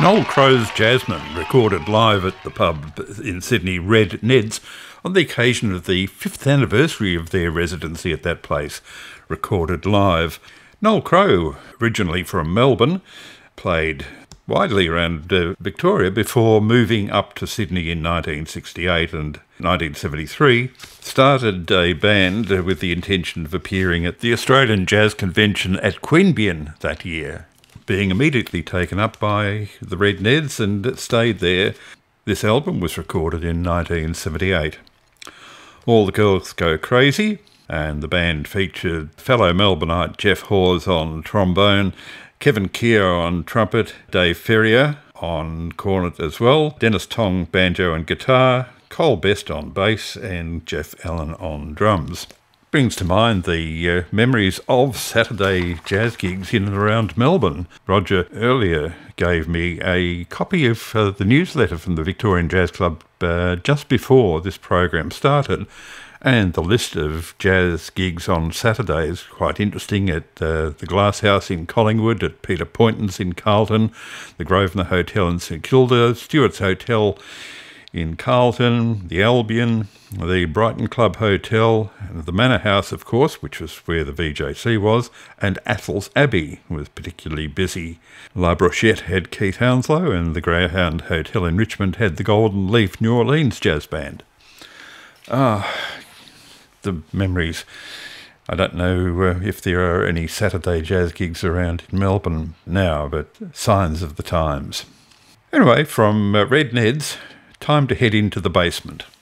Noel Crow's Jasmine, recorded live at the pub in Sydney, Red Ned's, on the occasion of the 5th anniversary of their residency at that place, recorded live. Noel Crow, originally from Melbourne, played widely around Victoria before moving up to Sydney in 1968 and 1973, started a band with the intention of appearing at the Australian Jazz Convention at Queanbeyan that year, being immediately taken up by the Red Neds and stayed there. This album was recorded in 1978. All the Girls Go Crazy, and the band featured fellow Melbourneite Jeff Hawes on trombone, Kevin Keogh on trumpet, Dave Ferrier on cornet as well, Dennis Tong banjo and guitar, Cole Best on bass, and Jeff Allen on drums. Brings to mind the memories of Saturday jazz gigs in and around Melbourne. Roger earlier gave me a copy of the newsletter from the Victorian Jazz Club just before this program started, and the list of jazz gigs on Saturdays, quite interesting, at the Glass House in Collingwood, at Peter Poynton's in Carlton, the Grosvenor Hotel in St Kilda, Stewart's Hotel in Carlton, the Albion, the Brighton Club Hotel, and the Manor House, of course, which was where the VJC was, and Athel's Abbey was particularly busy. La Brochette had Keith Hounslow, and the Greyhound Hotel in Richmond had the Golden Leaf New Orleans Jazz Band. The memories. I don't know if there are any Saturday jazz gigs around in Melbourne now, but signs of the times. Anyway, from Red Ned's, time to head into the basement.